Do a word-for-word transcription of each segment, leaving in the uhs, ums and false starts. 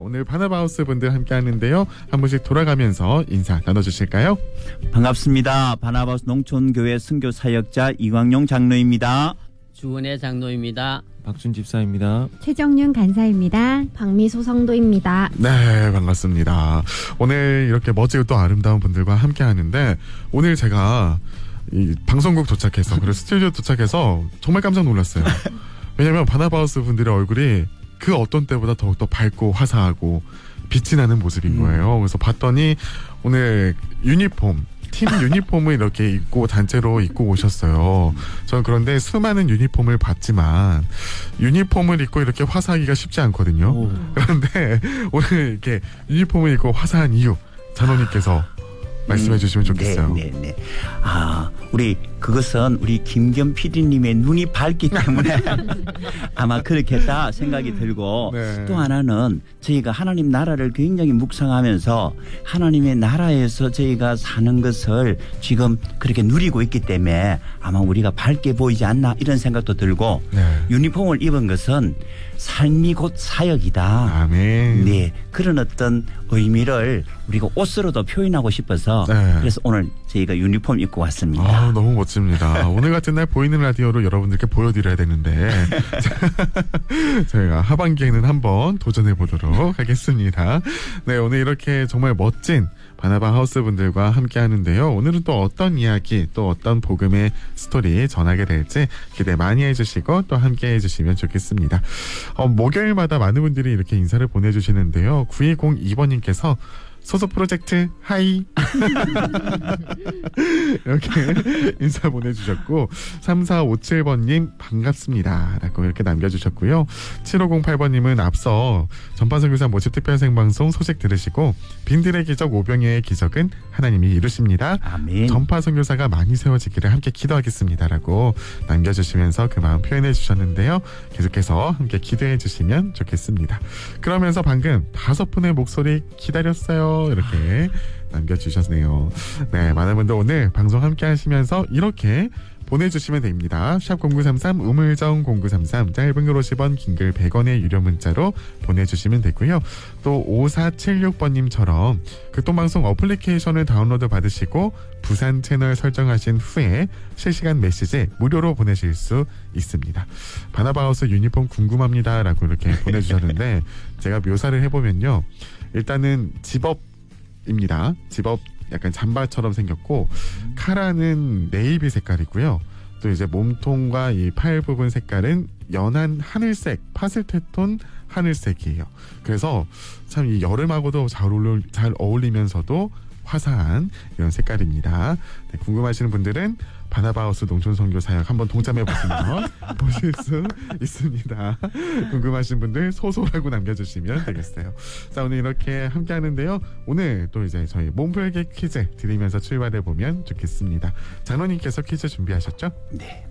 오늘 바나바우스 분들 함께 하는데요. 한 분씩 돌아가면서 인사 나눠주실까요? 반갑습니다. 바나바우스 농촌교회 선교사역자 이광용 장로입니다. 주은혜 장로입니다. 박준 집사입니다. 최정윤 간사입니다. 박미소 성도입니다. 네, 반갑습니다. 오늘 이렇게 멋지고 또 아름다운 분들과 함께 하는데, 오늘 제가 이 방송국 도착해서, 그리고 스튜디오 도착해서 정말 깜짝 놀랐어요. 왜냐면 바나바우스 분들의 얼굴이 그 어떤 때보다 더욱더 밝고 화사하고 빛이 나는 모습인 거예요. 그래서 봤더니 오늘 유니폼, 팀 유니폼을 이렇게 입고 단체로 입고 오셨어요. 저는 그런데 수많은 유니폼을 봤지만 유니폼을 입고 이렇게 화사하기가 쉽지 않거든요. 오. 그런데 오늘 이렇게 유니폼을 입고 화사한 이유 장로님께서 말씀해 주시면 좋겠어요. 네, 네, 네. 아, 우리 그것은 우리 김겸 피디님의 눈이 밝기 때문에 아마 그렇겠다 생각이 들고, 네. 또 하나는 저희가 하나님 나라를 굉장히 묵상하면서 하나님의 나라에서 저희가 사는 것을 지금 그렇게 누리고 있기 때문에 아마 우리가 밝게 보이지 않나 이런 생각도 들고, 네. 유니폼을 입은 것은 삶이 곧 사역이다. 아멘. 네, 그런 어떤 의미를 우리가 옷으로도 표현하고 싶어서, 네. 그래서 오늘 저희가 유니폼 입고 왔습니다. 아, 너무 멋집니다. 오늘 같은 날 보이는 라디오로 여러분들께 보여드려야 되는데 저희가 하반기에는 한번 도전해 보도록 하겠습니다. 네, 오늘 이렇게 정말 멋진 바나바 하우스 분들과 함께 하는데요. 오늘은 또 어떤 이야기, 또 어떤 복음의 스토리 전하게 될지 기대 많이 해주시고 또 함께 해주시면 좋겠습니다. 어, 목요일마다 많은 분들이 이렇게 인사를 보내주시는데요. 구이공이 번님께서 소속 프로젝트 하이 이렇게 인사 보내주셨고, 삼사오칠 번님 반갑습니다 라고 이렇게 남겨주셨고요. 칠오공팔 번님은 앞서 전파선교사 모집 특별생방송 소식 들으시고 빈들의 기적 오병이의 기적은 하나님이 이루십니다. 아멘. 전파선교사가 많이 세워지기를 함께 기도하겠습니다 라고 남겨주시면서 그 마음 표현해 주셨는데요. 계속해서 함께 기도해 주시면 좋겠습니다. 그러면서 방금 다섯 분의 목소리 기다렸어요 이렇게 남겨주셨네요. 네, 많은 분들 오늘 방송 함께 하시면서 이렇게 보내주시면 됩니다. 샵 공구삼삼 우물정 공구삼삼 짧은 글 오십 원 긴 글 백 원의 유료 문자로 보내주시면 되고요. 또 오사칠육 번님처럼 극동방송 어플리케이션을 다운로드 받으시고 부산 채널 설정하신 후에 실시간 메시지 무료로 보내실 수 있습니다. 바나바우스 유니폼 궁금합니다 라고 이렇게 보내주셨는데 제가 묘사를 해보면요, 일단은 집업입니다. 집업 약간 잠바처럼 생겼고, 카라는 네이비 색깔이고요. 또 이제 몸통과 이 팔 부분 색깔은 연한 하늘색, 파스텔톤 하늘색이에요. 그래서 참 이 여름하고도 잘, 어울리, 잘 어울리면서도 화사한 이런 색깔입니다. 네, 궁금하시는 분들은 바나바우스 농촌선교사역 한번 동참해보시면 보실 수 있습니다. 궁금하신 분들 소소라고 남겨주시면 되겠어요. 자, 오늘 이렇게 함께 하는데요. 오늘 또 이제 저희 몸풀기 퀴즈 드리면서 출발해보면 좋겠습니다. 장로님께서 퀴즈 준비하셨죠? 네.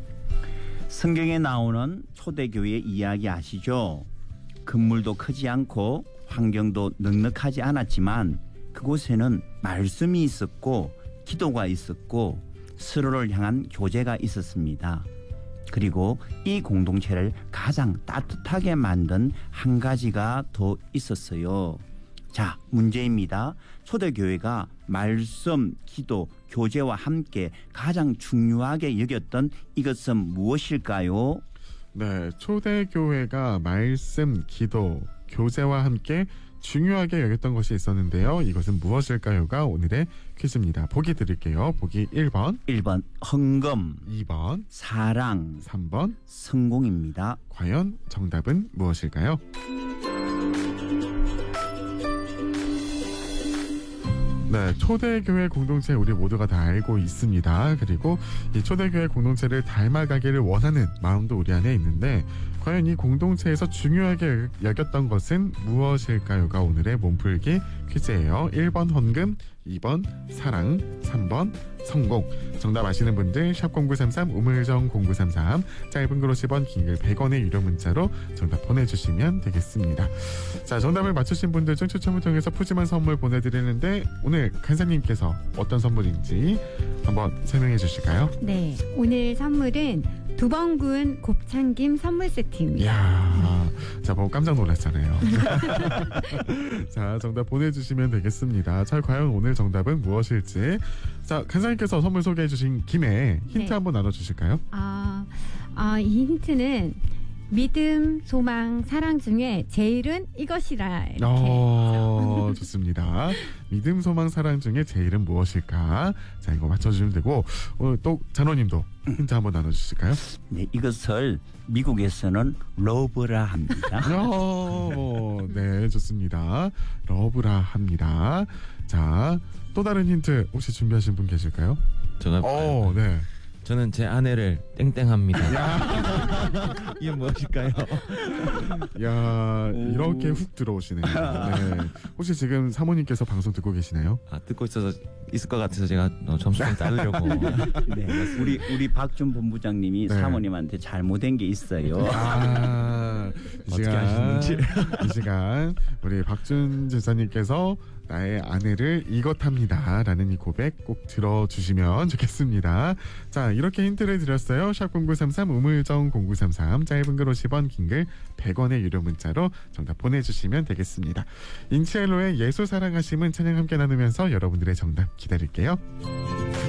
성경에 나오는 초대교회 이야기 아시죠? 건물도 크지 않고 환경도 넉넉하지 않았지만 그곳에는 말씀이 있었고 기도가 있었고 서로를 향한 교제가 있었습니다. 그리고 이 공동체를 가장 따뜻하게 만든 한 가지가 더 있었어요. 자, 문제입니다. 초대교회가 말씀, 기도, 교제와 함께 가장 중요하게 여겼던 이것은 무엇일까요? 네, 초대교회가 말씀, 기도, 교제와 함께 중요하게 여겼던 것이 있었는데요. 이것은 무엇일까요가 오늘의 퀴즈입니다. 보기 드릴게요. 보기 일 번. 일 번 헌금, 이 번. 사랑, 삼 번. 성공입니다. 과연 정답은 무엇일까요? 네, 초대교회 공동체 우리 모두가 다 알고 있습니다. 그리고 이 초대교회 공동체를 닮아가기를 원하는 마음도 우리 안에 있는데, 과연 이 공동체에서 중요하게 여겼던 것은 무엇일까요가 오늘의 몸풀기 퀴즈예요. 일 번 헌금, 이 번 사랑, 삼 번 성공. 정답 아시는 분들 샵 공구삼삼 우물정 공구삼삼 짧은 글 오십 원 긴 글 백 원의 유료 문자로 정답 보내주시면 되겠습니다. 자, 정답을 맞추신 분들 중 추첨을 통해서 푸짐한 선물 보내드리는데 오늘 간사님께서 어떤 선물인지 한번 설명해 주실까요? 네, 오늘 선물은 두 번 구운 곱창김 선물 세트입니다. 이야, 자, 보고 깜짝 놀랐잖아요. 자, 정답 보내주시면 되겠습니다. 자, 과연 오늘 정답은 무엇일지. 자, 간사님께서 선물 소개해주신 김에 힌트 네. 한번 나눠주실까요? 아, 아, 이 힌트는 믿음, 소망, 사랑 중에 제일은 이것이라. 이렇게. 어, 좋습니다. 믿음, 소망, 사랑 중에 제일은 무엇일까? 자, 이거 맞춰주시면 되고, 어, 또 잔호님도 힌트 한번 나눠주실까요? 네, 이것을 미국에서는 러브라 합니다. 어, 네, 좋습니다. 러브라 합니다. 자, 또 다른 힌트 혹시 준비하신 분 계실까요? 제가 어, 네. 저는 제 아내를 땡땡합니다. 이게 무엇일까요? 야, 이렇게 훅 들어오시네요. 네. 혹시 지금 사모님께서 방송 듣고 계시나요? 아, 듣고 있어서 있을 것 같아서 제가 점수 좀 따르려고. 네, 우리 우리 박준 본부장님이 네. 사모님한테 잘못된 게 있어요. 아, 이 어떻게 시간, 하시는지. 이 지간 우리 박준 제사님께서 나의 아내를 이것합니다 라는 이 고백 꼭 들어주시면 좋겠습니다. 자, 이렇게 힌트를 드렸어요. 샵 공구삼삼 우물정 공구삼삼 짧은 글 오십 원 긴 글 백 원의 유료 문자로 정답 보내주시면 되겠습니다. 인치엘로의 예수 사랑하심은 찬양 함께 나누면서 여러분들의 정답 기다릴게요.